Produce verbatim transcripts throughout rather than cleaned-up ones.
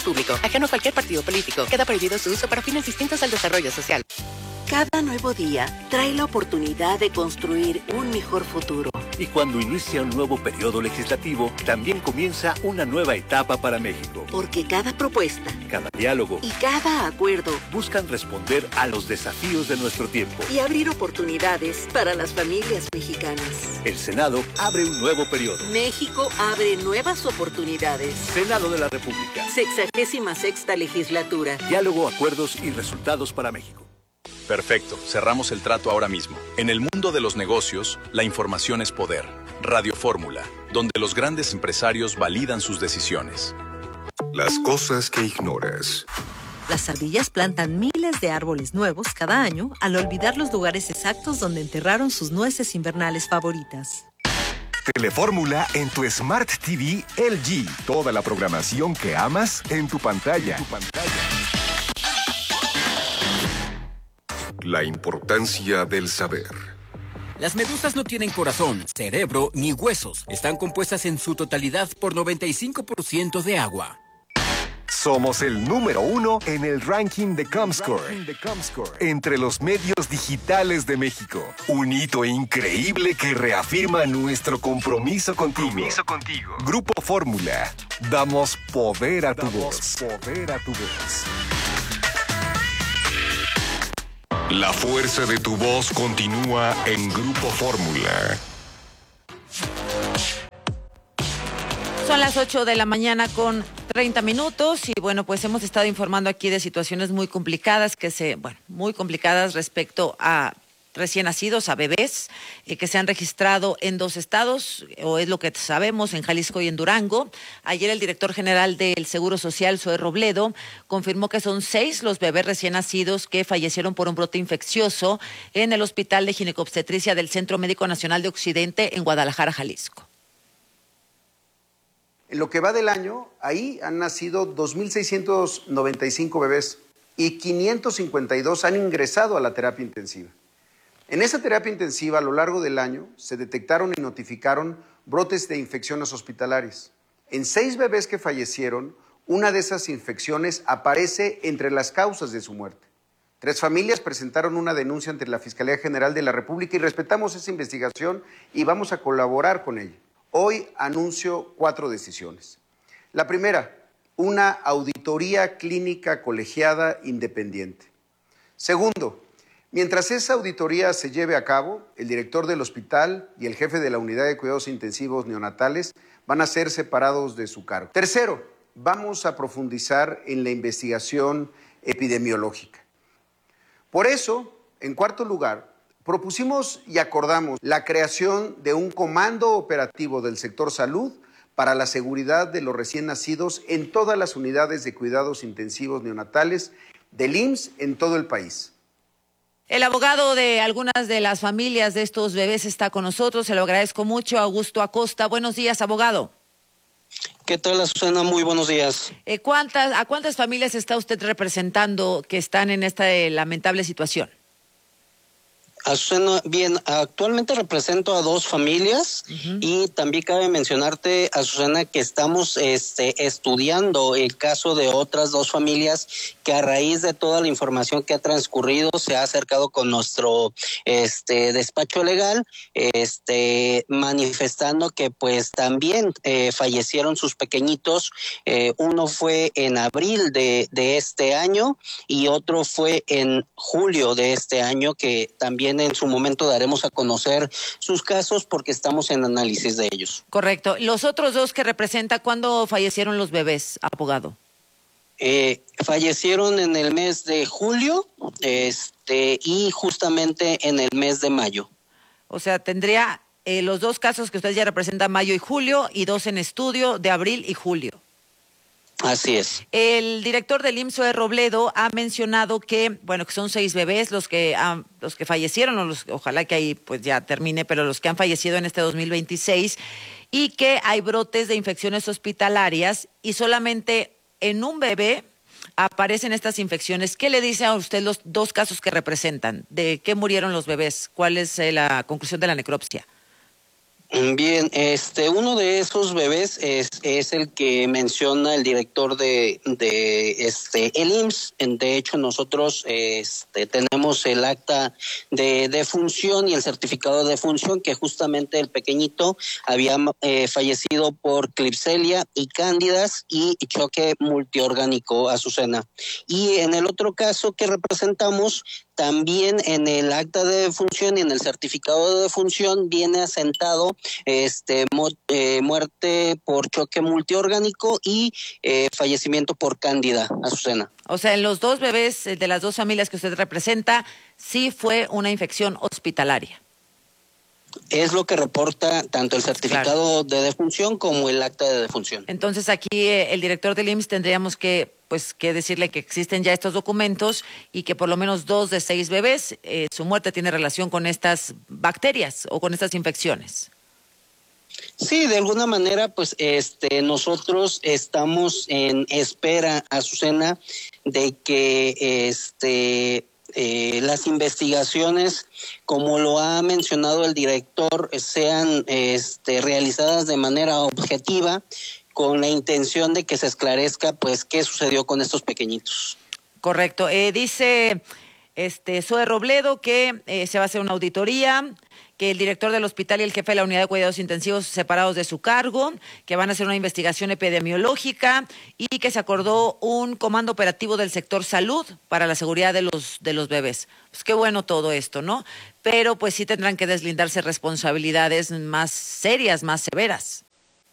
público, ajeno a cualquier partido político. Queda prohibido su uso para fines distintos al desarrollo social. Cada nuevo día trae la oportunidad de construir un mejor futuro. Y cuando inicia un nuevo periodo legislativo, también comienza una nueva etapa para México. Porque cada propuesta, cada diálogo y cada acuerdo buscan responder a los desafíos de nuestro tiempo y abrir oportunidades para las familias mexicanas. El Senado abre un nuevo periodo. México abre nuevas oportunidades. Senado de la República. Sexagésima sexta legislatura. Diálogo, acuerdos y resultados para México. Perfecto, cerramos el trato ahora mismo. En el mundo de los negocios, la información es poder. Radio Fórmula, donde los grandes empresarios validan sus decisiones. Las cosas que ignoras. Las ardillas plantan miles de árboles nuevos cada año al olvidar los lugares exactos donde enterraron sus nueces invernales favoritas. Telefórmula en tu Smart T V L G. Toda la programación que amas en tu pantalla. En tu pantalla. La importancia del saber. Las medusas no tienen corazón, cerebro ni huesos. Están compuestas en su totalidad por noventa y cinco por ciento de agua. Somos el número uno en el ranking de Comscore, entre los medios digitales de México. Un hito increíble que reafirma nuestro compromiso contigo. Compromiso contigo. Grupo Fórmula. Damos poder a tu voz. Poder a tu voz. La fuerza de tu voz continúa en Grupo Fórmula. Son las ocho de la mañana con treinta minutos y bueno, pues hemos estado informando aquí de situaciones muy complicadas que se, bueno, muy complicadas respecto a recién nacidos, a bebés, eh, que se han registrado en dos estados, o es lo que sabemos, en Jalisco y en Durango. Ayer el director general del Seguro Social, Zoe Robledo, confirmó que son seis los bebés recién nacidos que fallecieron por un brote infeccioso en el Hospital de Ginecobstetricia del Centro Médico Nacional de Occidente en Guadalajara, Jalisco. En lo que va del año, ahí han nacido dos mil seiscientos noventa y cinco bebés y quinientos cincuenta y dos han ingresado a la terapia intensiva. En esa terapia intensiva, a lo largo del año, se detectaron y notificaron brotes de infecciones hospitalarias. En seis bebés que fallecieron, una de esas infecciones aparece entre las causas de su muerte. Tres familias presentaron una denuncia ante la Fiscalía General de la República y respetamos esa investigación y vamos a colaborar con ella. Hoy anuncio cuatro decisiones. La primera, una auditoría clínica colegiada independiente. Segundo, mientras esa auditoría se lleve a cabo, el director del hospital y el jefe de la unidad de cuidados intensivos neonatales van a ser separados de su cargo. Tercero, vamos a profundizar en la investigación epidemiológica. Por eso, en cuarto lugar, propusimos y acordamos la creación de un comando operativo del sector salud para la seguridad de los recién nacidos en todas las unidades de cuidados intensivos neonatales del I M S S en todo el país. El abogado de algunas de las familias de estos bebés está con nosotros, se lo agradezco mucho, Augusto Acosta. Buenos días, abogado. ¿Qué tal, Susana? Muy buenos días. Eh, ¿cuántas, ¿A cuántas familias está usted representando que están en esta eh, lamentable situación? Azucena, bien, actualmente represento a dos familias uh-huh. y también cabe mencionarte, Azucena, que estamos este, estudiando el caso de otras dos familias que a raíz de toda la información que ha transcurrido se ha acercado con nuestro este, despacho legal, este, manifestando que pues también eh, fallecieron sus pequeñitos. Eh, uno fue en abril de, de este año y otro fue en julio de este año, que también en su momento daremos a conocer sus casos porque estamos en análisis de ellos. Correcto. Los otros dos que representa, ¿cuándo fallecieron los bebés, abogado? Eh, fallecieron en el mes de julio este, y justamente en el mes de mayo. O sea, tendría eh, los dos casos que usted ya representa, mayo y julio, y dos en estudio de abril y julio. Así es. El director del I M S S, Zoe Robledo, ha mencionado que, bueno, que son seis bebés los que han, los que fallecieron, o los, ojalá que ahí pues ya termine, pero los que han fallecido en este dos mil veintiséis, y que hay brotes de infecciones hospitalarias y solamente en un bebé aparecen estas infecciones. ¿Qué le dice a usted los dos casos que representan? ¿De qué murieron los bebés? ¿Cuál es eh, la conclusión de la necropsia? Bien, este, uno de esos bebés es, es el que menciona el director de, de este, el I M S S. De hecho, nosotros este, tenemos el acta de defunción y el certificado de defunción, que justamente el pequeñito había eh, fallecido por Klebsiella y cándidas y choque multiorgánico, Azucena. Y en el otro caso que representamos, también en el acta de defunción y en el certificado de defunción viene asentado este mu eh, muerte por choque multiorgánico y eh, fallecimiento por cándida, Azucena. O sea, en los dos bebés de las dos familias que usted representa, sí fue una infección hospitalaria. Es lo que reporta tanto el certificado claro. de defunción como el acta de defunción. Entonces aquí eh, el director del I M S S tendríamos que pues que decirle que existen ya estos documentos y que por lo menos dos de seis bebés, eh, su muerte tiene relación con estas bacterias o con estas infecciones. Sí, de alguna manera, pues este nosotros estamos en espera, Azucena, de que este eh, las investigaciones, como lo ha mencionado el director, sean este realizadas de manera objetiva, con la intención de que se esclarezca, pues, qué sucedió con estos pequeñitos. Correcto. Eh, dice este Zoe Robledo que eh, se va a hacer una auditoría, que el director del hospital y el jefe de la unidad de cuidados intensivos separados de su cargo, que van a hacer una investigación epidemiológica y que se acordó un comando operativo del sector salud para la seguridad de los de los bebés. Pues qué bueno todo esto, ¿no? Pero pues sí tendrán que deslindarse responsabilidades más serias, más severas.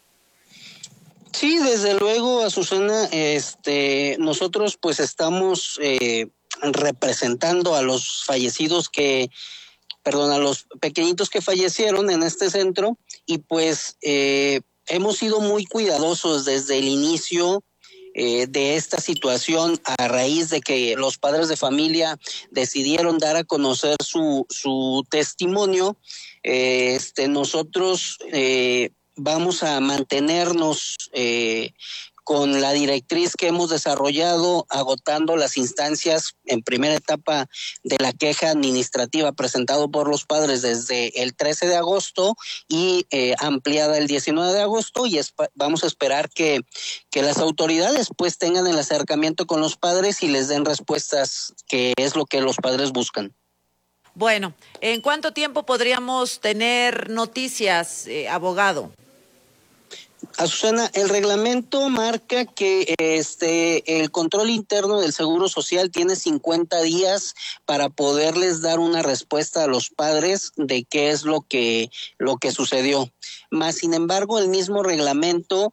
Sí, desde luego, Azucena, este, nosotros pues estamos eh, representando a los fallecidos que, perdón, a los pequeñitos que fallecieron en este centro y pues eh, hemos sido muy cuidadosos desde el inicio eh, de esta situación a raíz de que los padres de familia decidieron dar a conocer su, su testimonio. Eh, este, nosotros eh, vamos a mantenernos eh, con la directriz que hemos desarrollado, agotando las instancias en primera etapa de la queja administrativa presentado por los padres desde el trece de agosto y eh, ampliada el diecinueve de agosto, y vamos a esperar que, que las autoridades pues tengan el acercamiento con los padres y les den respuestas, que es lo que los padres buscan. Bueno, ¿en cuánto tiempo podríamos tener noticias, eh, abogado? Azucena, el reglamento marca que este el control interno del Seguro Social tiene cincuenta días para poderles dar una respuesta a los padres de qué es lo que lo que sucedió. Más sin embargo, el mismo reglamento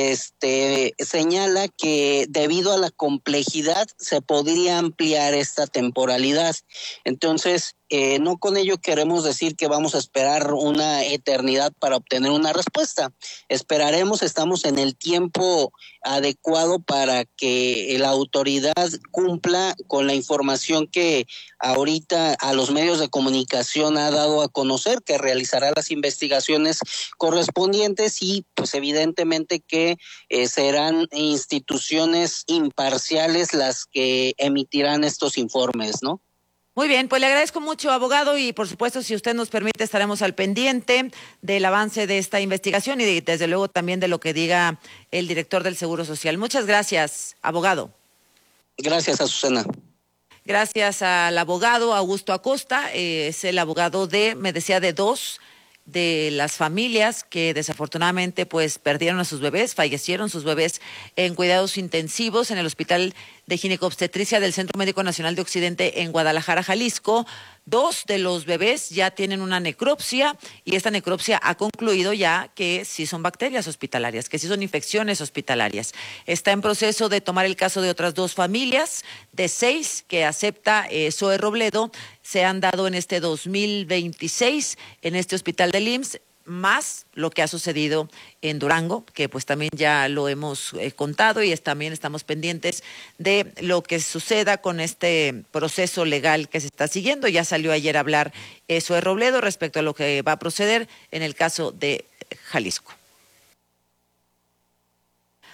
este señala que debido a la complejidad se podría ampliar esta temporalidad. Entonces, eh, no con ello queremos decir que vamos a esperar una eternidad para obtener una respuesta. Esperaremos, estamos en el tiempo adecuado para que la autoridad cumpla con la información que ahorita a los medios de comunicación ha dado a conocer, que realizará las investigaciones correspondientes y pues evidentemente que eh, serán instituciones imparciales las que emitirán estos informes, ¿no? Muy bien, pues le agradezco mucho, abogado, y por supuesto, si usted nos permite, estaremos al pendiente del avance de esta investigación y de, desde luego también de lo que diga el director del Seguro Social. Muchas gracias, abogado. Gracias, Azucena. Gracias al abogado Augusto Acosta, eh, es el abogado de, me decía, de dos de las familias que desafortunadamente pues perdieron a sus bebés, fallecieron sus bebés en cuidados intensivos en el Hospital de Ginecobstetricia del Centro Médico Nacional de Occidente en Guadalajara, Jalisco. Dos de los bebés ya tienen una necropsia y esta necropsia ha concluido ya que sí son bacterias hospitalarias, que sí son infecciones hospitalarias. Está en proceso de tomar el caso de otras dos familias, de seis que acepta eh, Zoe Robledo, se han dado en este dos mil veintiséis en este hospital del I M S S, más lo que ha sucedido en Durango, que pues también ya lo hemos eh, contado y es, también estamos pendientes de lo que suceda con este proceso legal que se está siguiendo. Ya salió ayer a hablar eh, Zoe Robledo respecto a lo que va a proceder en el caso de Jalisco.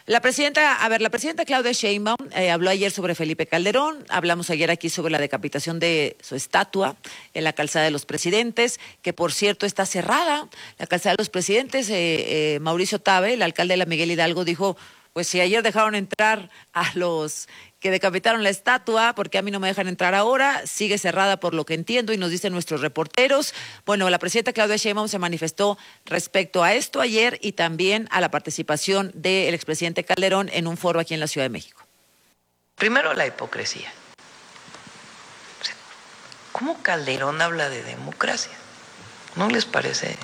La presidenta, a ver, la presidenta Claudia Sheinbaum eh, habló ayer sobre Felipe Calderón, hablamos ayer aquí sobre la decapitación de su estatua en la Calzada de los Presidentes, que por cierto está cerrada. La Calzada de los Presidentes, eh, eh, Mauricio Tabe, el alcalde de la Miguel Hidalgo, dijo, pues si ayer dejaron entrar a los que decapitaron la estatua, porque a mí no me dejan entrar ahora, sigue cerrada por lo que entiendo y nos dicen nuestros reporteros. Bueno, la presidenta Claudia Sheinbaum se manifestó respecto a esto ayer y también a la participación del expresidente Calderón en un foro aquí en la Ciudad de México. Primero, la hipocresía. ¿Cómo Calderón habla de democracia? ¿No les parece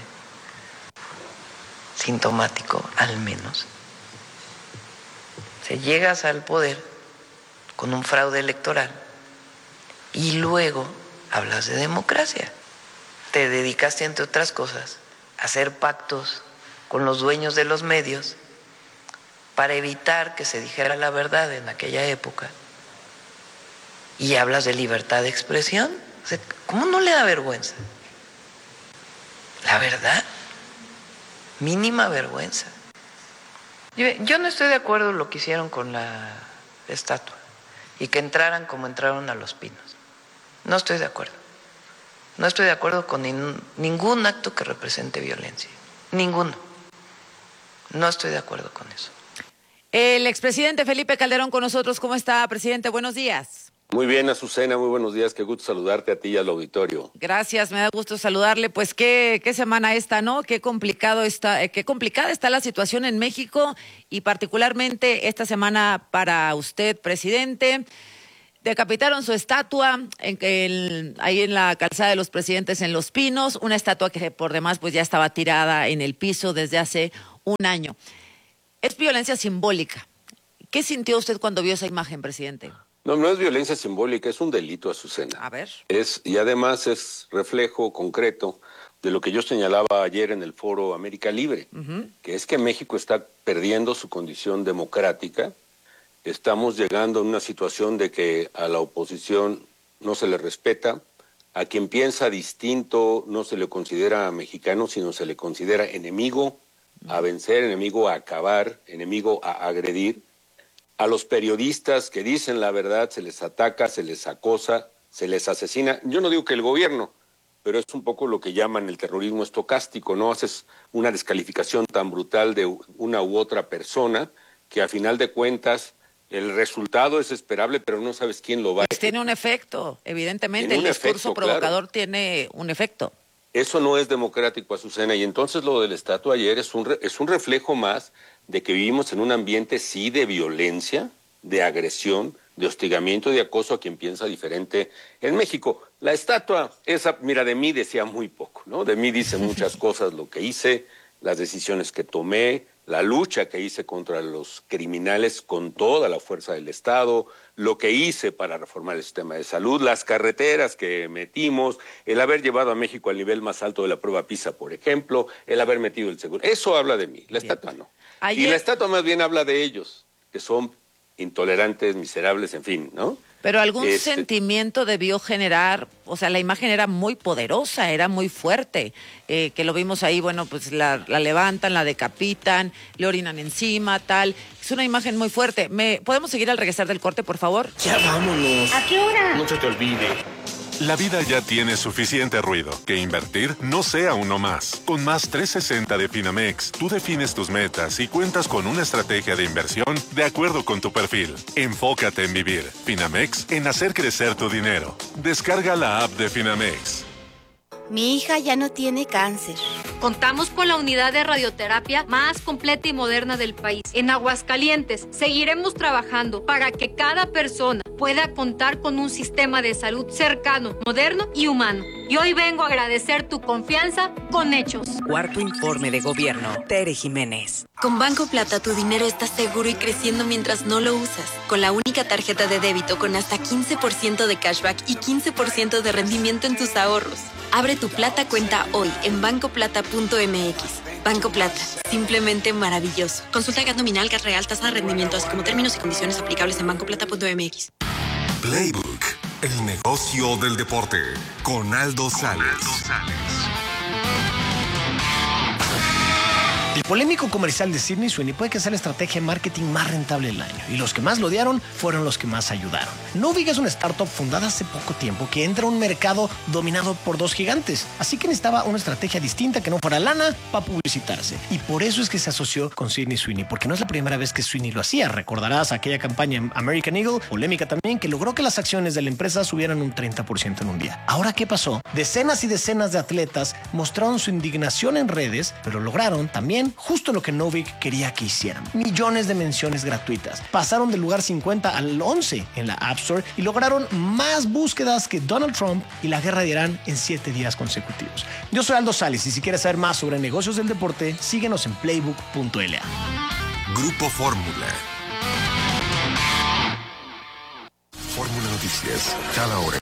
sintomático, al menos? Se llegas al poder con un fraude electoral y luego hablas de democracia. Te dedicaste, entre otras cosas, a hacer pactos con los dueños de los medios para evitar que se dijera la verdad en aquella época. Y hablas de libertad de expresión. O sea, ¿cómo no le da vergüenza? La verdad, mínima vergüenza. Yo no estoy de acuerdo en lo que hicieron con la estatua y que entraran como entraron a Los Pinos. No estoy de acuerdo. No estoy de acuerdo con nin- ningún acto que represente violencia. Ninguno. No estoy de acuerdo con eso. El expresidente Felipe Calderón con nosotros. ¿Cómo está, presidente? Buenos días. Muy bien, Azucena, muy buenos días. Qué gusto saludarte a ti y al auditorio. Gracias, me da gusto saludarle. Pues qué, qué semana esta, ¿no? Qué complicado está, eh, qué complicada está la situación en México y particularmente esta semana para usted, presidente. Decapitaron su estatua en, en, ahí en la Calzada de los Presidentes en Los Pinos, una estatua que por demás pues ya estaba tirada en el piso desde hace un año. Es violencia simbólica. ¿Qué sintió usted cuando vio esa imagen, presidente? No, no es violencia simbólica, es un delito, Azucena. A ver. Es, y además es reflejo concreto de lo que yo señalaba ayer en el foro América Libre, uh-huh. que es que México está perdiendo su condición democrática. Estamos llegando a una situación de que a la oposición no se le respeta, a quien piensa distinto no se le considera mexicano, sino se le considera enemigo a vencer, enemigo a acabar, enemigo a agredir. A los periodistas que dicen la verdad se les ataca, se les acosa, se les asesina. Yo no digo que el gobierno, pero es un poco lo que llaman el terrorismo estocástico, ¿no? Haces una descalificación tan brutal de una u otra persona que a final de cuentas el resultado es esperable, pero no sabes quién lo va a pues tiene un efecto, evidentemente. Tiene el un discurso efecto, provocador claro. tiene un efecto. Eso no es democrático, Azucena, y entonces lo del estatua ayer es un, re, es un reflejo más de que vivimos en un ambiente sí de violencia, de agresión, de hostigamiento, de acoso a quien piensa diferente en México. La estatua, esa, mira, de mí decía muy poco, ¿no? De mí dice muchas cosas lo que hice, las decisiones que tomé, la lucha que hice contra los criminales con toda la fuerza del Estado, lo que hice para reformar el sistema de salud, las carreteras que metimos, el haber llevado a México al nivel más alto de la prueba PISA, por ejemplo, el haber metido el seguro. Eso habla de mí, la bien. Estatua no. Ayer... Y la estatua más bien habla de ellos, que son intolerantes, miserables, en fin, ¿no? Pero algún este... sentimiento debió generar, o sea, la imagen era muy poderosa, era muy fuerte, eh, que lo vimos ahí, bueno, pues la, la levantan, la decapitan, le orinan encima, tal. Es una imagen muy fuerte. ¿Me ¿Podemos seguir al regresar del corte, por favor? Ya vámonos. ¿A qué hora? No se te olvide. La vida ya tiene suficiente ruido. Que invertir no sea uno más. Con Más trescientos sesenta de Finamex, tú defines tus metas y cuentas con una estrategia de inversión de acuerdo con tu perfil. Enfócate en vivir. Finamex, en hacer crecer tu dinero. Descarga la app de Finamex. Mi hija ya no tiene cáncer. Contamos con la unidad de radioterapia más completa y moderna del país. En Aguascalientes seguiremos trabajando para que cada persona pueda contar con un sistema de salud cercano, moderno y humano. Y hoy vengo a agradecer tu confianza con hechos. Cuarto informe de gobierno. Tere Jiménez. Con Banco Plata tu dinero está seguro y creciendo mientras no lo usas. Con la única tarjeta de débito con hasta quince por ciento de cashback y quince por ciento de rendimiento en tus ahorros. Abre tu Plata cuenta hoy en banco plata punto m x. Banco Plata, simplemente maravilloso. Consulta G A T nominal, G A T real, tasa de rendimiento, así como términos y condiciones aplicables en banco plata punto m x. Playbook, el negocio del deporte, con Aldo Sales. El polémico comercial de Sydney Sweeney puede que sea la estrategia de marketing más rentable del año, y los que más lo odiaron fueron los que más ayudaron. Novig es una startup fundada hace poco tiempo que entra a un mercado dominado por dos gigantes, así que necesitaba una estrategia distinta que no fuera lana para publicitarse, y por eso es que se asoció con Sydney Sweeney, porque no es la primera vez que Sweeney lo hacía. Recordarás aquella campaña en American Eagle, polémica también, que logró que las acciones de la empresa subieran un treinta por ciento en un día. Ahora, ¿qué pasó? Decenas y decenas de atletas mostraron su indignación en redes, pero lograron también justo lo que Novig quería que hicieran. Millones de menciones gratuitas. Pasaron del lugar cincuenta al once en la App Store y lograron más búsquedas que Donald Trump y la guerra de Irán en siete días consecutivos. Yo soy Aldo Sales y si quieres saber más sobre negocios del deporte, síguenos en playbook punto l a. Grupo Fórmula. Fórmula Noticias, cada hora.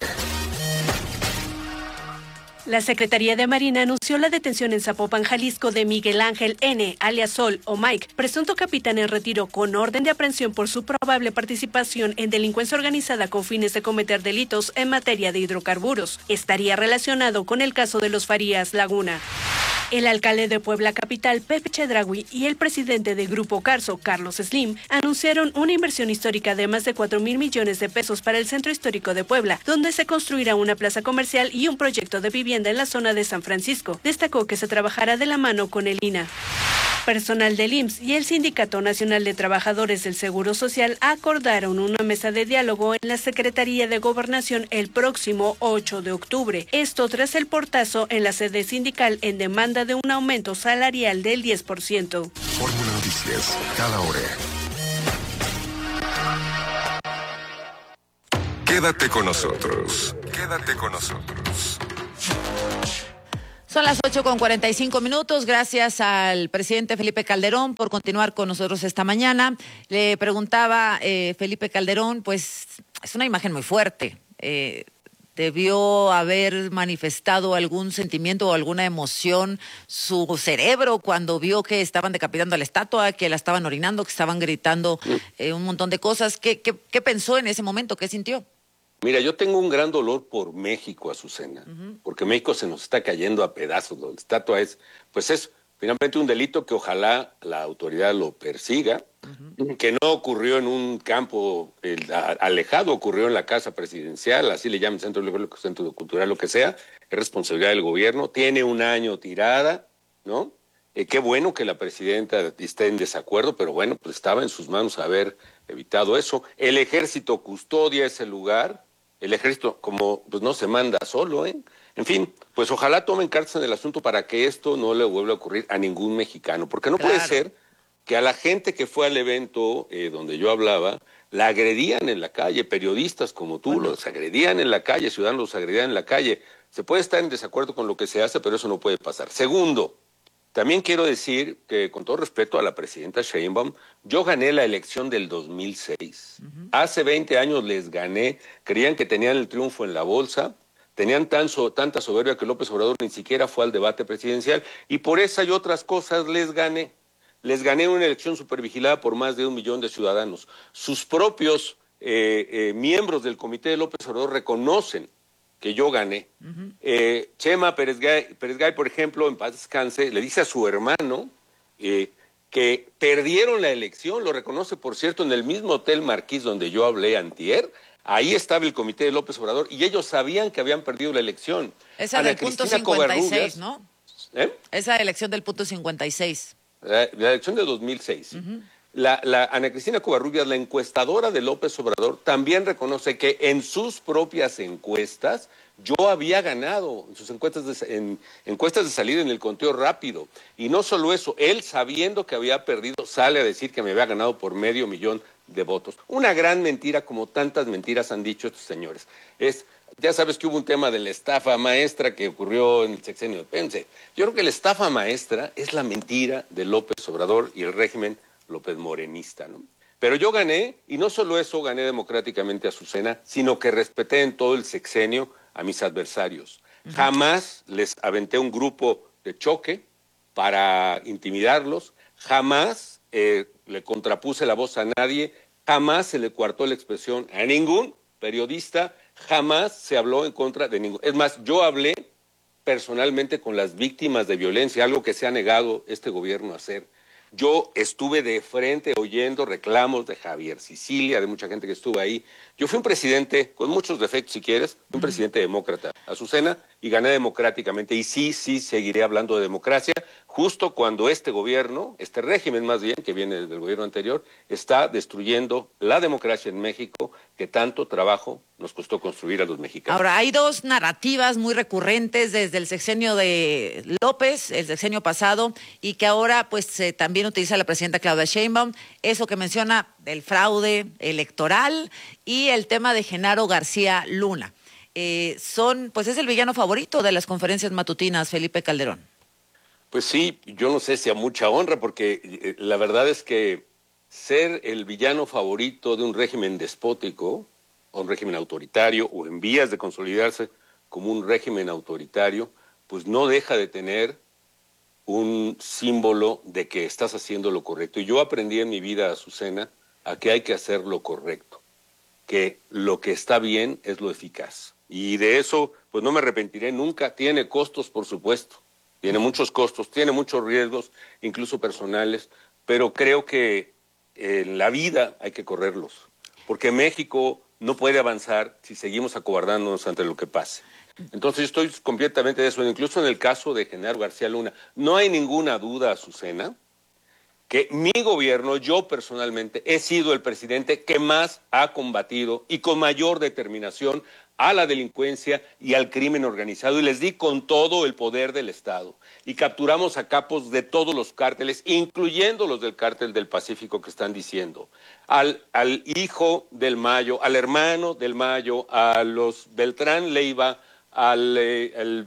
La Secretaría de Marina anunció la detención en Zapopan, Jalisco, de Miguel Ángel N., alias Sol o Mike, presunto capitán en retiro con orden de aprehensión por su probable participación en delincuencia organizada con fines de cometer delitos en materia de hidrocarburos. Estaría relacionado con el caso de los Farías Laguna. El alcalde de Puebla Capital, Pepe Chedraui, y el presidente de Grupo Carso, Carlos Slim, anunciaron una inversión histórica de más de cuatro mil millones de pesos para el centro histórico de Puebla, donde se construirá una plaza comercial y un proyecto de vivienda en la zona de San Francisco. Destacó que se trabajará de la mano con el I N A. Personal del I M S S y el Sindicato Nacional de Trabajadores del Seguro Social acordaron una mesa de diálogo en la Secretaría de Gobernación el próximo ocho de octubre. Esto tras el portazo en la sede sindical en demanda de un aumento salarial del diez por ciento. Fórmula Noticias, cada hora. Quédate con nosotros. Quédate con nosotros. Son las ocho con cuarenta y cinco minutos. Gracias al presidente Felipe Calderón por continuar con nosotros esta mañana. Le preguntaba eh, Felipe Calderón, pues es una imagen muy fuerte. Eh, debió haber manifestado algún sentimiento o alguna emoción su cerebro cuando vio que estaban decapitando a la estatua, que la estaban orinando, que estaban gritando eh, un montón de cosas. ¿Qué, qué, qué pensó en ese momento? ¿Qué sintió? Mira, yo tengo un gran dolor por México, Azucena, uh-huh. porque México se nos está cayendo a pedazos. La estatua es, pues es finalmente un delito que ojalá la autoridad lo persiga, uh-huh. que no ocurrió en un campo el, a, alejado, ocurrió en la casa presidencial, así le llaman centro, centro cultural, lo que sea, es responsabilidad del gobierno, tiene un año tirada, ¿no? Eh, qué bueno que la presidenta esté en desacuerdo, pero bueno, pues estaba en sus manos haber evitado eso. El ejército custodia ese lugar. El ejército, como pues no se manda solo, ¿eh? En fin, pues ojalá tomen cartas en el asunto para que esto no le vuelva a ocurrir a ningún mexicano, porque no claro. puede ser que a la gente que fue al evento eh, donde yo hablaba, la agredían en la calle, periodistas como tú, bueno. los agredían en la calle, ciudadanos los agredían en la calle. Se puede estar en desacuerdo con lo que se hace, pero eso no puede pasar. Segundo, también quiero decir que, con todo respeto a la presidenta Sheinbaum, yo gané la elección del dos mil seis. Uh-huh. Hace veinte años les gané, creían que tenían el triunfo en la bolsa, tenían tan so, tanta soberbia que López Obrador ni siquiera fue al debate presidencial, y por esa y otras cosas les gané. Les gané una elección supervigilada por más de un millón de ciudadanos. Sus propios eh, eh, miembros del comité de López Obrador reconocen que yo gané. Uh-huh. eh, Chema Pérez Gay, Pérez Gay, por ejemplo, en paz descanse, le dice a su hermano eh, que perdieron la elección, lo reconoce, por cierto, en el mismo Hotel Marquís donde yo hablé antier. Ahí estaba el comité de López Obrador y ellos sabían que habían perdido la elección. Esa Ana del punto cincuenta y seis, ¿no? ¿Eh? Esa elección del punto cincuenta y seis. La, la elección de dos mil seis. Uh-huh. La, la Ana Cristina Covarrubias, la encuestadora de López Obrador, también reconoce que en sus propias encuestas yo había ganado, en sus encuestas de, en, encuestas de salida en el conteo rápido. Y no solo eso, él sabiendo que había perdido, sale a decir que me había ganado por medio millón de votos. Una gran mentira, como tantas mentiras han dicho estos señores. Es, ya sabes que hubo un tema de la estafa maestra que ocurrió en el sexenio de Pence. Yo creo que la estafa maestra es la mentira de López Obrador y el régimen López Morenista, ¿no? Pero yo gané, y no solo eso, gané democráticamente a Azucena, sino que respeté en todo el sexenio a mis adversarios. Uh-huh. Jamás les aventé un grupo de choque para intimidarlos, jamás eh, le contrapuse la voz a nadie, jamás se le coartó la expresión a ningún periodista, jamás se habló en contra de ningún... Es más, yo hablé personalmente con las víctimas de violencia, algo que se ha negado este gobierno a hacer. Yo estuve de frente oyendo reclamos de Javier Sicilia, de mucha gente que estuvo ahí. Yo fui un presidente, con muchos defectos si quieres, un presidente demócrata, Azucena, y gané democráticamente. Y sí, sí, seguiré hablando de democracia, justo cuando este gobierno, este régimen más bien, que viene del gobierno anterior, está destruyendo la democracia en México, que tanto trabajo nos costó construir a los mexicanos. Ahora, hay dos narrativas muy recurrentes desde el sexenio de López, el sexenio pasado, y que ahora pues eh, también utiliza la presidenta Claudia Sheinbaum, eso que menciona del fraude electoral y el tema de Genaro García Luna. Eh, son, pues es el villano favorito de las conferencias matutinas, Felipe Calderón. Pues sí, yo no sé si a mucha honra, porque eh, la verdad es que ser el villano favorito de un régimen despótico, o un régimen autoritario, o en vías de consolidarse como un régimen autoritario, pues no deja de tener un símbolo de que estás haciendo lo correcto. Y yo aprendí en mi vida, Azucena, a que hay que hacer lo correcto, que lo que está bien es lo eficaz. Y de eso, pues no me arrepentiré nunca. Tiene costos, por supuesto, tiene muchos costos, tiene muchos riesgos, incluso personales, pero creo que en la vida hay que correrlos, porque México no puede avanzar si seguimos acobardándonos ante lo que pase. Entonces yo estoy completamente de eso, incluso en el caso de Genaro García Luna. No hay ninguna duda, Azucena, que mi gobierno, yo personalmente, he sido el presidente que más ha combatido y con mayor determinación a la delincuencia y al crimen organizado, y les di con todo el poder del Estado. Y capturamos a capos de todos los cárteles, incluyendo los del cártel del Pacífico que están diciendo. Al, al hijo del Mayo, al hermano del Mayo, a los Beltrán Leiva, al eh, el,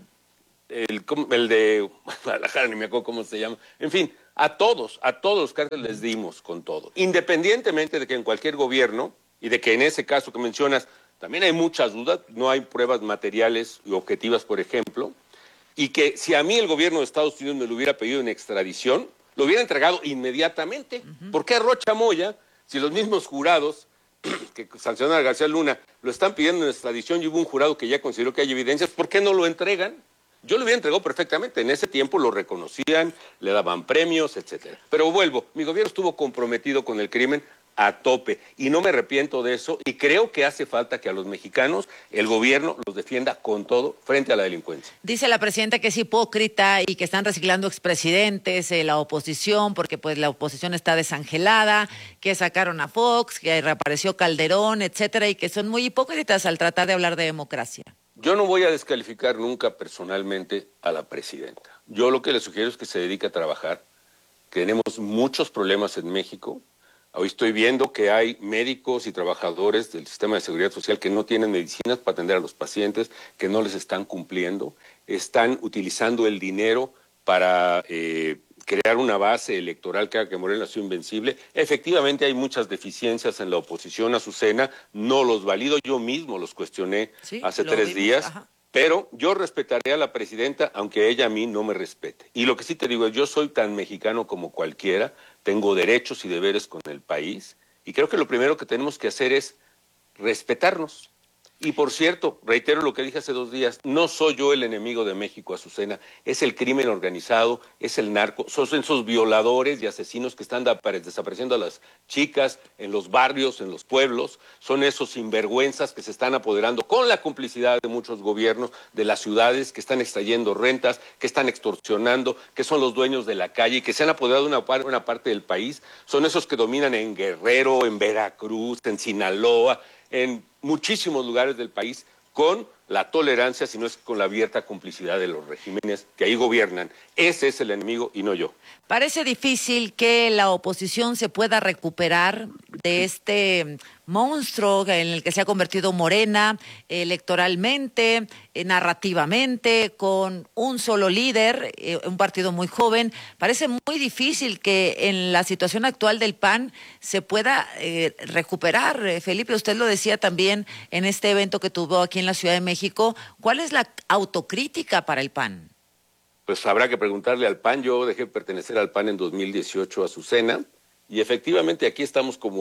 el, el de Guadalajara, ni me acuerdo cómo se llama. En fin, a todos, a todos los cárteles les dimos con todo. Independientemente de que en cualquier gobierno, y de que en ese caso que mencionas, también hay muchas dudas, no hay pruebas materiales y objetivas, por ejemplo, y que si a mí el gobierno de Estados Unidos me lo hubiera pedido en extradición, lo hubiera entregado inmediatamente. Uh-huh. ¿Por qué a Rocha Moya, si los mismos jurados que sancionaron a García Luna lo están pidiendo en extradición y hubo un jurado que ya consideró que hay evidencias, ¿por qué no lo entregan? Yo lo hubiera entregado perfectamente, en ese tiempo lo reconocían, le daban premios, etcétera. Pero vuelvo, mi gobierno estuvo comprometido con el crimen a tope, y no me arrepiento de eso, y creo que hace falta que a los mexicanos el gobierno los defienda con todo frente a la delincuencia. Dice la presidenta que es hipócrita y que están reciclando expresidentes, eh, la oposición, porque pues la oposición está desangelada, que sacaron a Fox, que reapareció Calderón, etcétera, y que son muy hipócritas al tratar de hablar de democracia. Yo no voy a descalificar nunca personalmente a la presidenta. Yo lo que le sugiero es que se dedique a trabajar. Tenemos muchos problemas en México. Hoy estoy viendo que hay médicos y trabajadores del sistema de seguridad social que no tienen medicinas para atender a los pacientes, que no les están cumpliendo, están utilizando el dinero para eh, crear una base electoral que haga que Morena sea invencible. Efectivamente hay muchas deficiencias en la oposición, Azucena, no los valido, yo mismo los cuestioné sí, hace tres vimos, días. Ajá. Pero yo respetaré a la presidenta, aunque ella a mí no me respete. Y lo que sí te digo es, yo soy tan mexicano como cualquiera, tengo derechos y deberes con el país, y creo que lo primero que tenemos que hacer es respetarnos. Y por cierto, reitero lo que dije hace dos días, no soy yo el enemigo de México, Azucena, es el crimen organizado, es el narco, son esos violadores y asesinos que están desapareciendo a las chicas en los barrios, en los pueblos, son esos sinvergüenzas que se están apoderando con la complicidad de muchos gobiernos de las ciudades, que están extrayendo rentas, que están extorsionando, que son los dueños de la calle y que se han apoderado de una, par una parte del país, son esos que dominan en Guerrero, en Veracruz, en Sinaloa, en muchísimos lugares del país, con la tolerancia, si no es con la abierta complicidad de los regímenes que ahí gobiernan. Ese es el enemigo y no yo. Parece difícil que la oposición se pueda recuperar de este monstruo en el que se ha convertido Morena electoralmente, eh, narrativamente, con un solo líder, eh, un partido muy joven. Parece muy difícil que en la situación actual del P A N se pueda eh, recuperar. Eh, Felipe, usted lo decía también en este evento que tuvo aquí en la Ciudad de México. ¿Cuál es la autocrítica para el P A N? Pues habrá que preguntarle al P A N. Yo dejé pertenecer al P A N en dos mil dieciocho, a Azucena, y efectivamente aquí estamos como la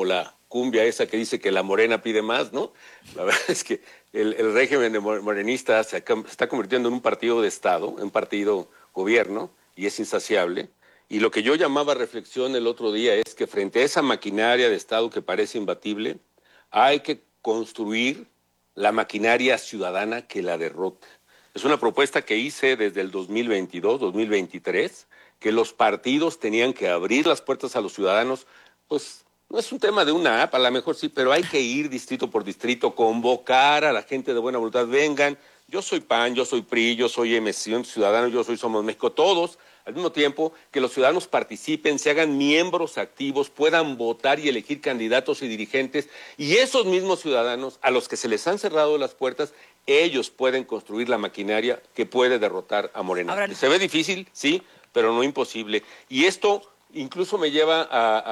cumbia esa que dice que la morena pide más, ¿no? La verdad es que el, el régimen de morenista se, se está convirtiendo en un partido de Estado, en un partido gobierno, y es insaciable. Y lo que yo llamaba reflexión el otro día es que frente a esa maquinaria de Estado que parece imbatible, hay que construir la maquinaria ciudadana que la derrote. Es una propuesta que hice desde el dos mil veintidós, dos mil veintitrés, que los partidos tenían que abrir las puertas a los ciudadanos. Pues no es un tema de una app, a lo mejor sí, pero hay que ir distrito por distrito, convocar a la gente de buena voluntad, vengan. Yo soy P A N, yo soy P R I, yo soy M C, Ciudadano, yo soy Somos México, todos, al mismo tiempo, que los ciudadanos participen, se hagan miembros activos, puedan votar y elegir candidatos y dirigentes, y esos mismos ciudadanos a los que se les han cerrado las puertas, ellos pueden construir la maquinaria que puede derrotar a Morena. Ahora, se ve difícil, sí, pero no imposible. Y esto incluso me lleva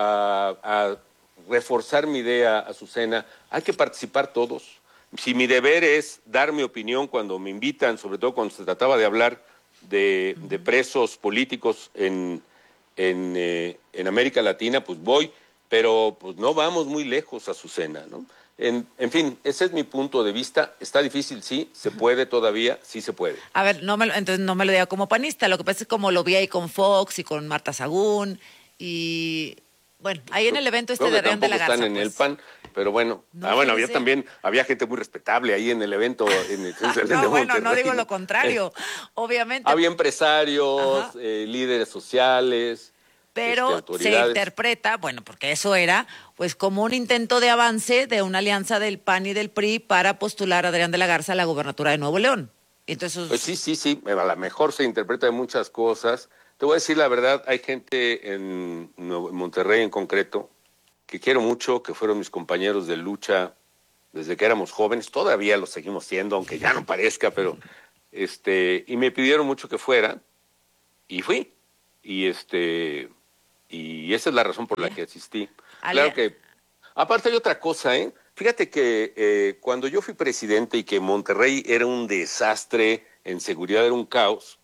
a, a, a reforzar mi idea, Azucena, hay que participar todos. Si mi deber es dar mi opinión cuando me invitan, sobre todo cuando se trataba de hablar de, de presos políticos en, en, eh, en América Latina, pues voy, pero pues no vamos muy lejos, Azucena, ¿no? En, en fin, ese es mi punto de vista. Está difícil, sí, se puede todavía, sí se puede. A ver, no me lo, entonces no me lo diga como panista, lo que pasa es como lo vi ahí con Fox y con Marta Sagún y... Bueno, ahí en el evento este de Adrián de la Garza. Están en pues. el P A N, pero bueno. No, ah, bueno, había también, había gente muy respetable ahí en el evento. En el, no, de bueno, Monterrey. No digo lo contrario, obviamente. Había empresarios, eh, líderes sociales. Pero este, se interpreta, bueno, porque eso era, pues como un intento de avance de una alianza del P A N y del P R I para postular a Adrián de la Garza a la gubernatura de Nuevo León. Entonces, pues sí, sí, sí, a lo mejor se interpreta de muchas cosas. Te voy a decir la verdad, hay gente en Monterrey en concreto que quiero mucho, que fueron mis compañeros de lucha desde que éramos jóvenes, todavía lo seguimos siendo, aunque ya no parezca, pero este, y me pidieron mucho que fuera, y fui, y este, y esa es la razón por la que asistí. Ale. Claro que, aparte hay otra cosa, ¿eh? Fíjate que eh, cuando yo fui presidente y que Monterrey era un desastre, en seguridad era un caos,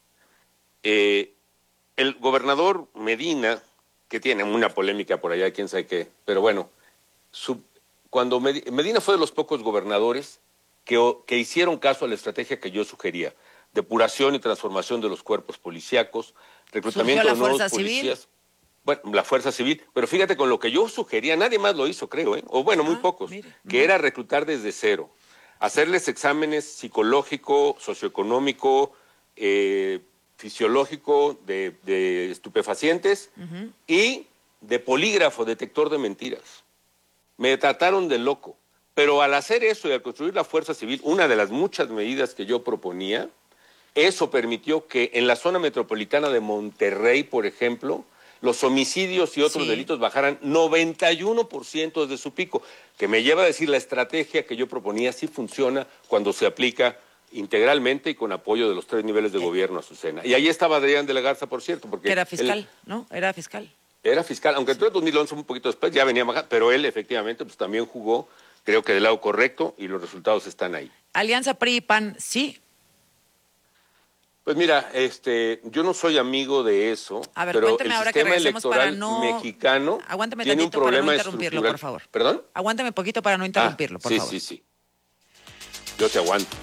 eh, el gobernador Medina, que tiene una polémica por allá, quién sabe qué, pero bueno, su, cuando Medina, Medina fue de los pocos gobernadores que, que hicieron caso a la estrategia que yo sugería, depuración y transformación de los cuerpos policíacos, reclutamiento de nuevos policías. Civil? Bueno, la Fuerza Civil, pero fíjate con lo que yo sugería, nadie más lo hizo, creo, ¿eh? O bueno, muy ah, pocos, mire, que mire. Era reclutar desde cero, hacerles exámenes psicológico, socioeconómico, eh, fisiológico de, de estupefacientes uh-huh. y de polígrafo, detector de mentiras. Me trataron de loco, pero al hacer eso y al construir la Fuerza Civil, una de las muchas medidas que yo proponía, eso permitió que en la zona metropolitana de Monterrey, por ejemplo, los homicidios y otros sí. delitos bajaran noventa y uno por ciento desde su pico, que me lleva a decir la estrategia que yo proponía sí funciona cuando se aplica integralmente y con apoyo de los tres niveles de gobierno, Azucena. Y ahí estaba Adrián de la Garza, por cierto. Porque era fiscal, él, ¿no? Era fiscal. Era fiscal, aunque entró en dos mil once un poquito después, ya venía bajando, pero él efectivamente pues también jugó, creo que del lado correcto, y los resultados están ahí. Alianza P R I y P A N, sí. Pues mira, este, yo no soy amigo de eso, a ver, pero el ahora sistema que electoral no... mexicano Aguántame tiene un problema para no interrumpirlo, estructural. Por favor. ¿Perdón? Aguántame poquito para no interrumpirlo, ah, por sí, favor. Sí, sí, sí. Yo te aguanto.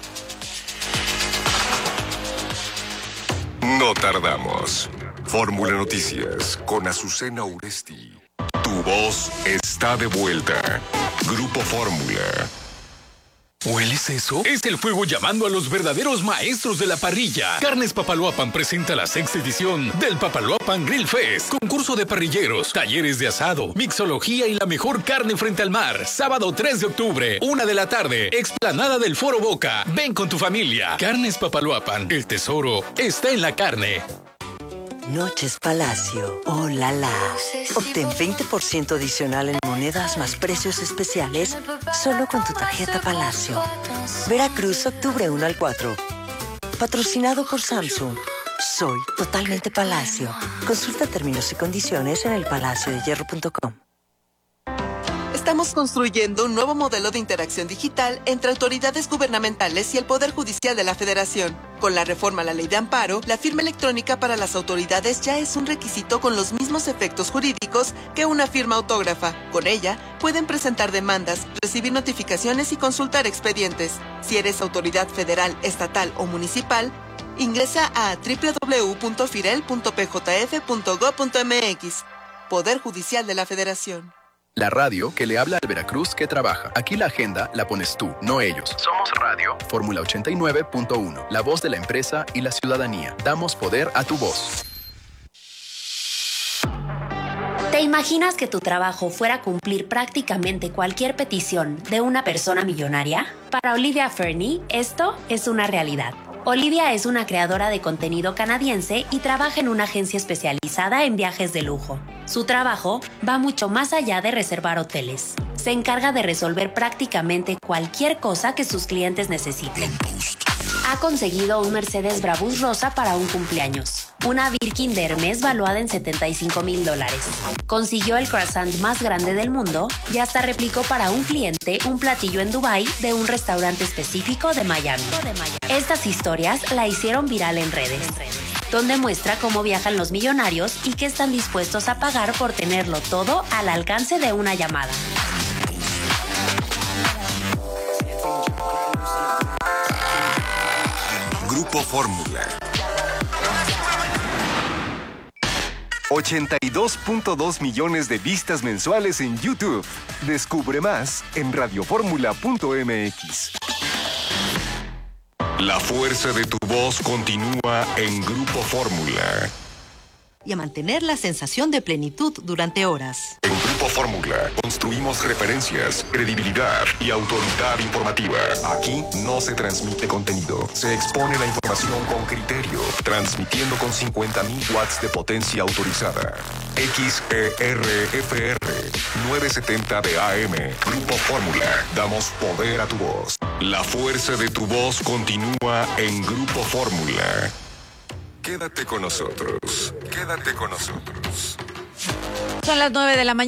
No tardamos. Fórmula Noticias con Azucena Uresti. Tu voz está de vuelta. Grupo Fórmula. ¿Hueles eso? Es el fuego llamando a los verdaderos maestros de la parrilla. Carnes Papaloapan presenta la sexta edición del Papaloapan Grill Fest. Concurso de parrilleros, talleres de asado, mixología y la mejor carne frente al mar. Sábado tres de octubre, una de la tarde, explanada del Foro Boca. Ven con tu familia. Carnes Papaloapan, el tesoro está en la carne. Noches Palacio. ¡Oh, la la! Obtén veinte por ciento adicional en monedas más precios especiales solo con tu tarjeta Palacio. Veracruz, octubre uno al cuatro. Patrocinado por Samsung. Soy totalmente Palacio. Consulta términos y condiciones en el palacio de hierro punto com. Está Estamos construyendo un nuevo modelo de interacción digital entre autoridades gubernamentales y el Poder Judicial de la Federación. Con la reforma a la Ley de Amparo, la firma electrónica para las autoridades ya es un requisito con los mismos efectos jurídicos que una firma autógrafa. Con ella, pueden presentar demandas, recibir notificaciones y consultar expedientes. Si eres autoridad federal, estatal o municipal, ingresa a doble u doble u doble u punto firel punto p j f punto gob punto m x. Poder Judicial de la Federación. La radio que le habla al Veracruz que trabaja. Aquí la agenda la pones tú, no ellos. Somos Radio Fórmula ochenta y nueve punto uno, la voz de la empresa y la ciudadanía. Damos poder a tu voz. ¿Te imaginas que tu trabajo fuera cumplir prácticamente cualquier petición de una persona millonaria? Para Olivia Fernie, esto es una realidad. Olivia es una creadora de contenido canadiense y trabaja en una agencia especializada en viajes de lujo. Su trabajo va mucho más allá de reservar hoteles. Se encarga de resolver prácticamente cualquier cosa que sus clientes necesiten. Ha conseguido un Mercedes Brabus rosa para un cumpleaños, una Birkin de Hermes valuada en setenta y cinco mil dólares. Consiguió el croissant más grande del mundo y hasta replicó para un cliente un platillo en Dubái de un restaurante específico de Miami. Estas historias la hicieron viral en redes, donde muestra cómo viajan los millonarios y qué están dispuestos a pagar por tenerlo todo al alcance de una llamada. Grupo Fórmula. ochenta y dos punto dos millones de vistas mensuales en YouTube. Descubre más en radioformula punto m x. La fuerza de tu voz continúa en Grupo Fórmula. Y a mantener la sensación de plenitud durante horas. En Grupo Fórmula construimos referencias, credibilidad y autoridad informativa. Aquí no se transmite contenido, se expone la información con criterio, transmitiendo con cincuenta mil watts de potencia autorizada. X E R F R novecientos setenta de A M. Grupo Fórmula. Damos poder a tu voz. La fuerza de tu voz continúa en Grupo Fórmula. Quédate con nosotros. Quédate con nosotros. Son las nueve de la mañana.